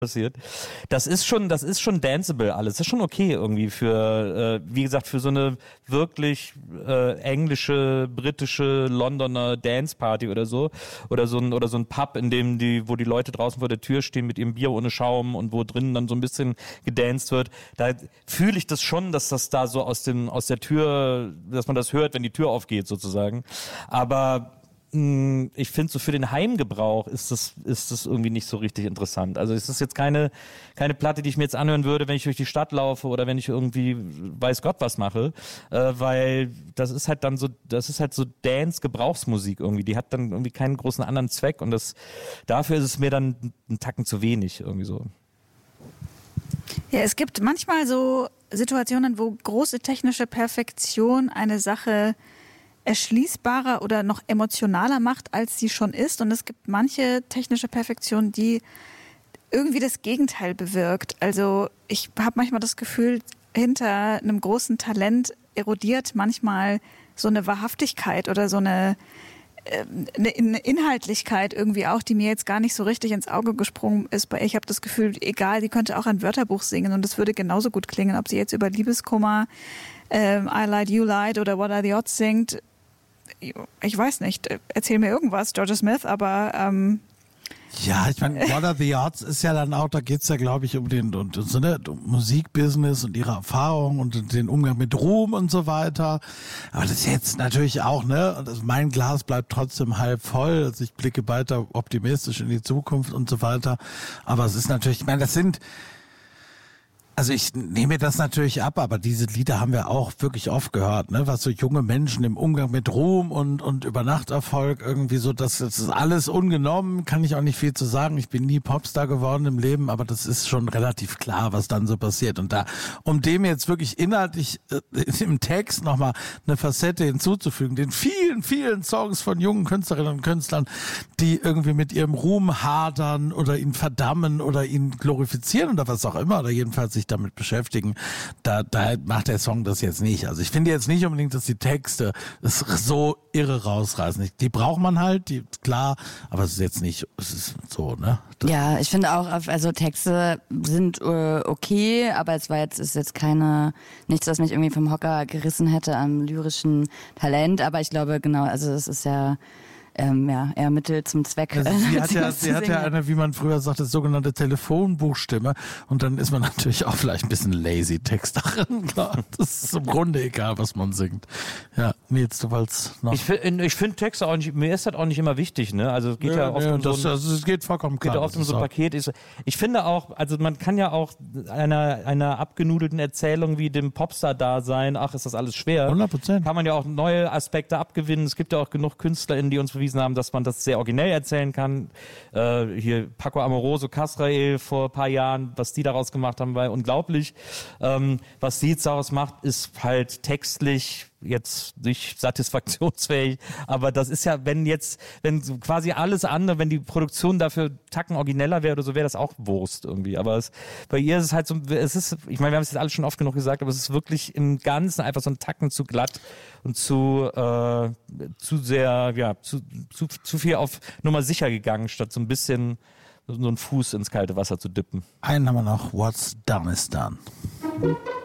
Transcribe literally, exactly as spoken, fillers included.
passiert. Das ist schon, das ist schon danceable alles. Das ist schon okay irgendwie für, äh, wie gesagt, für so eine wirklich äh, englische, britische Londoner Dance-Party oder so. Oder so ein, oder so ein Pub, in dem die, wo die Leute draußen vor der Tür stehen mit ihrem Bier ohne Schaum und wo drinnen dann so ein bisschen gedanced wird. Da fühle ich das schon, dass das da so aus dem, aus der Tür, dass man das hört, wenn die Tür aufgeht sozusagen. Aber ich finde, so für den Heimgebrauch ist das, ist das irgendwie nicht so richtig interessant. Also es ist jetzt keine, keine Platte, die ich mir jetzt anhören würde, wenn ich durch die Stadt laufe oder wenn ich irgendwie weiß Gott was mache, äh, weil das ist halt dann so, das ist halt so Dance-Gebrauchsmusik irgendwie. Die hat dann irgendwie keinen großen anderen Zweck und das, dafür ist es mir dann ein Tacken zu wenig irgendwie so. Ja, es gibt manchmal so Situationen, wo große technische Perfektion eine Sache erschließbarer oder noch emotionaler macht, als sie schon ist. Und es gibt manche technische Perfektion, die irgendwie das Gegenteil bewirkt. Also ich habe manchmal das Gefühl, hinter einem großen Talent erodiert manchmal so eine Wahrhaftigkeit oder so eine, äh, eine Inhaltlichkeit irgendwie auch, die mir jetzt gar nicht so richtig ins Auge gesprungen ist. Ich habe das Gefühl, egal, die könnte auch ein Wörterbuch singen und es würde genauso gut klingen, ob sie jetzt über Liebeskummer, äh, I Lied, You Lied oder What Are the Odds singt. Ich weiß nicht, erzähl mir irgendwas, Georgia Smith, aber ähm ja, ich meine, What Are the Odds ist ja dann auch, da geht's ja, glaube ich, um den um, so eine, um Musikbusiness und ihre Erfahrung und den Umgang mit Ruhm und so weiter. Aber das ist jetzt natürlich auch, ne, das, mein Glas bleibt trotzdem halb voll. Also ich blicke weiter optimistisch in die Zukunft und so weiter. Aber es ist natürlich, ich meine, das sind Also ich nehme das natürlich ab, aber diese Lieder haben wir auch wirklich oft gehört, ne? Was so junge Menschen im Umgang mit Ruhm und und Übernachterfolg irgendwie so, das, das ist alles ungenommen, kann ich auch nicht viel zu sagen. Ich bin nie Popstar geworden im Leben, aber das ist schon relativ klar, was dann so passiert. Und da, um dem jetzt wirklich inhaltlich äh, im Text nochmal eine Facette hinzuzufügen, den vielen, vielen Songs von jungen Künstlerinnen und Künstlern, die irgendwie mit ihrem Ruhm hadern oder ihn verdammen oder ihn glorifizieren oder was auch immer, oder jedenfalls sich damit beschäftigen, da, da macht der Song das jetzt nicht. Also ich finde jetzt nicht unbedingt, dass die Texte das so irre rausreißen. Die braucht man halt, die, klar, aber es ist jetzt nicht, es ist so, ne? Das ja, ich finde auch, also Texte sind äh, okay, aber es war jetzt, ist jetzt keine, nichts, was mich irgendwie vom Hocker gerissen hätte am lyrischen Talent, aber ich glaube, genau, also es ist ja Ähm, ja, eher Mittel zum Zweck. Also sie hat ja, sie hat ja eine, wie man früher sagte, sogenannte Telefonbuchstimme und dann ist man natürlich auch vielleicht ein bisschen lazy Texterin. Klar, das ist im Grunde egal, was man singt. Ja, Nils, du wolltest noch. Ich finde ich find Texte auch nicht, mir ist das auch nicht immer wichtig, ne? Also es geht ja, ja oft ja, um so das, ein, also es geht vollkommen klar. Geht ja oft um so ein Paket. Ich, ich finde auch, also man kann ja auch einer, einer abgenudelten Erzählung wie dem Popstar-Dasein, ach, ist das alles schwer. hundert Prozent. Kann man ja auch neue Aspekte abgewinnen. Es gibt ja auch genug KünstlerInnen, die uns bewiesen haben, dass man das sehr originell erzählen kann. Äh, hier Paco Amoroso, Casrael vor ein paar Jahren, was die daraus gemacht haben, war unglaublich. Ähm, was sie jetzt daraus macht, ist halt textlich jetzt nicht satisfaktionsfähig, aber das ist ja, wenn jetzt, wenn quasi alles andere, wenn die Produktion dafür Tacken origineller wäre oder so, wäre das auch Wurst irgendwie, aber es, bei ihr ist es halt so, es ist, ich meine, wir haben es jetzt alles schon oft genug gesagt, aber es ist wirklich im Ganzen einfach so ein Tacken zu glatt und zu, äh, zu sehr, ja, zu, zu, zu viel auf Nummer sicher gegangen, statt so ein bisschen so einen Fuß ins kalte Wasser zu dippen. Einen haben wir noch, What's Done is Done.